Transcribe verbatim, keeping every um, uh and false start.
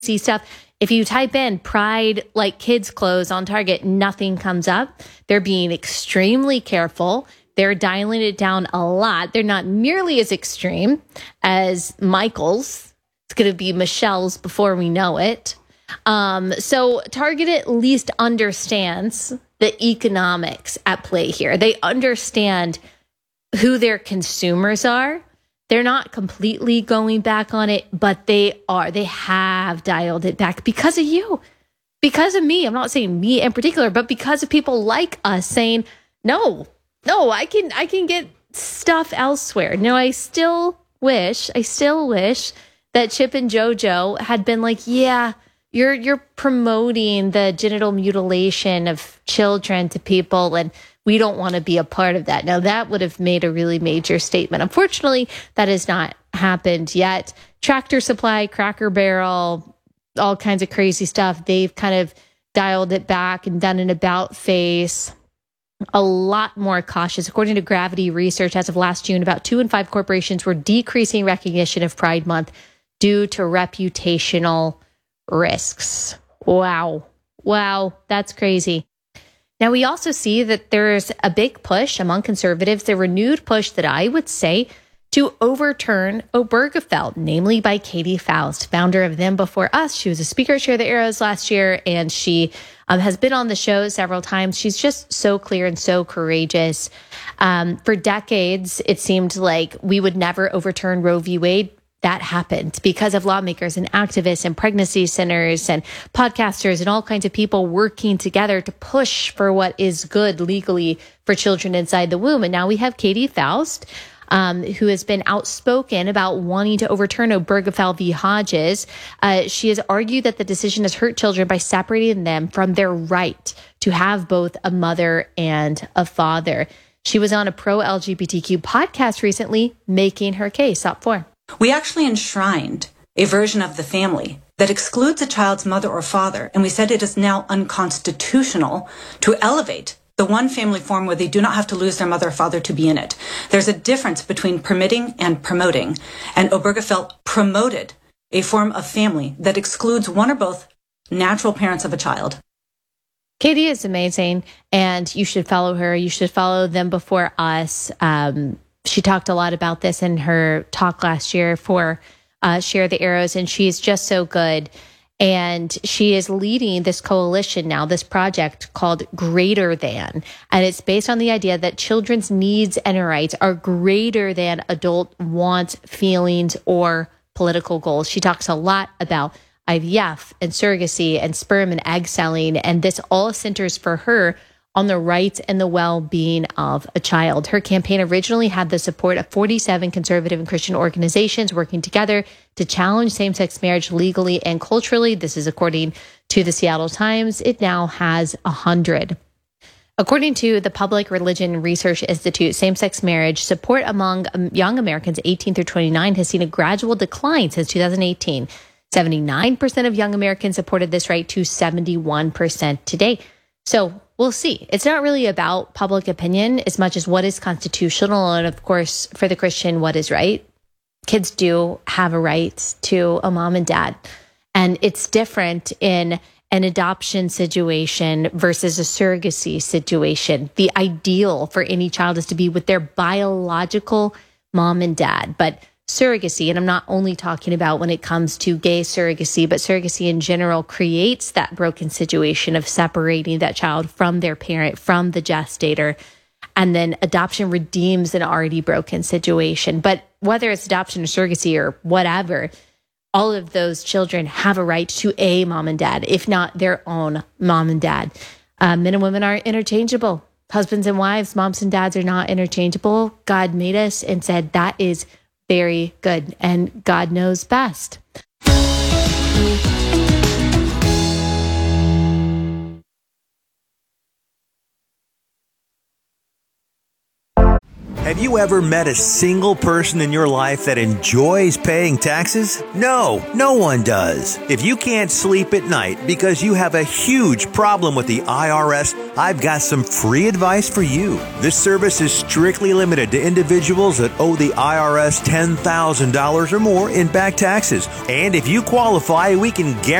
see stuff. If you type in pride like kids clothes on Target, nothing comes up. They're being extremely careful. They're dialing it down a lot. They're not nearly as extreme as Michael's. It's going to be Michelle's before we know it. Um, so Target at least understands the economics at play here. They understand who their consumers are. They're not completely going back on it, but they are. They have dialed it back because of you, because of me. I'm not saying me in particular, but because of people like us saying, no, no, I can, I can get stuff elsewhere. No, I still wish, I still wish that Chip and JoJo had been like, yeah, you're, you're promoting the genital mutilation of children to people, and we don't want to be a part of that. Now, that would have made a really major statement. Unfortunately, that has not happened yet. Tractor Supply, Cracker Barrel, all kinds of crazy stuff. They've kind of dialed it back and done an about face. A lot more cautious. According to Gravity Research, as of last June, about two in five corporations were decreasing recognition of Pride Month due to reputational risks. Wow. Wow. That's crazy. Now, we also see that there's a big push among conservatives, a renewed push that I would say to overturn Obergefell, namely by Katie Faust, founder of Them Before Us. She was a speaker at Share the Arrows last year, and she um, has been on the show several times. She's just so clear and so courageous. Um, for decades, it seemed like we would never overturn Roe v. Wade. That happened because of lawmakers and activists and pregnancy centers and podcasters and all kinds of people working together to push for what is good legally for children inside the womb. And now we have Katie Faust, um, who has been outspoken about wanting to overturn Obergefell v. Hodges. Uh, she has argued that the decision has hurt children by separating them from their right to have both a mother and a father. She was on a pro-L G B T Q podcast recently making her case. Top four. We actually enshrined a version of the family that excludes a child's mother or father, and we said it is now unconstitutional to elevate the one family form where they do not have to lose their mother or father to be in it. There's a difference between permitting and promoting, and Obergefell promoted a form of family that excludes one or both natural parents of a child. Katie is amazing, and you should follow her. You should follow Them Before Us. Um, She talked a lot about this in her talk last year for uh, Share the Arrows, and she's just so good. And she is leading this coalition now, this project called Greater Than. And it's based on the idea that children's needs and rights are greater than adult wants, feelings, or political goals. She talks a lot about I V F and surrogacy and sperm and egg selling, and this all centers for her on the rights and the well-being of a child. Her campaign originally had the support of forty-seven conservative and Christian organizations working together to challenge same-sex marriage legally and culturally. This is according to the Seattle Times. It now has one hundred. According to the Public Religion Research Institute, same-sex marriage support among young Americans eighteen through twenty-nine has seen a gradual decline since two thousand eighteen. seventy-nine percent of young Americans supported this right to seventy-one percent today. So we'll see. It's not really about public opinion as much as what is constitutional. And of course, for the Christian, what is right. Kids do have a right to a mom and dad. And it's different in an adoption situation versus a surrogacy situation. The ideal for any child is to be with their biological mom and dad. But surrogacy, and I'm not only talking about when it comes to gay surrogacy, but surrogacy in general creates that broken situation of separating that child from their parent, from the gestator, and then adoption redeems an already broken situation. But whether it's adoption or surrogacy or whatever, all of those children have a right to a mom and dad, if not their own mom and dad. Uh, men and women aren't interchangeable. Husbands and wives, moms and dads are not interchangeable. God made us and said that is very good, and God knows best. Have you ever met a single person in your life that enjoys paying taxes? No, no one does. If you can't sleep at night because you have a huge problem with the I R S, I've got some free advice for you. This service is strictly limited to individuals that owe the I R S ten thousand dollars or more in back taxes. And if you qualify, we can guarantee